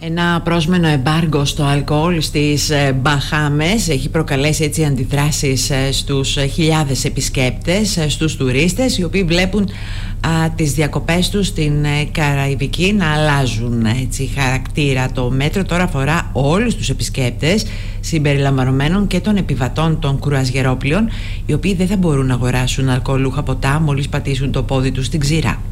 Ένα πρόσμενο εμπάργκο στο αλκοόλ στις Μπαχάμες έχει προκαλέσει έτσι αντιδράσεις στους χιλιάδες επισκέπτες, στους τουρίστες, οι οποίοι βλέπουν τις διακοπές τους στην Καραϊβική να αλλάζουν έτσι χαρακτήρα. Το μέτρο τώρα αφορά όλους τους επισκέπτες, συμπεριλαμβανομένων και των επιβατών των κρουαζιερόπλοιων, οι οποίοι δεν θα μπορούν να αγοράσουν αλκοολούχα ποτά μόλις πατήσουν το πόδι τους στην ξηρά.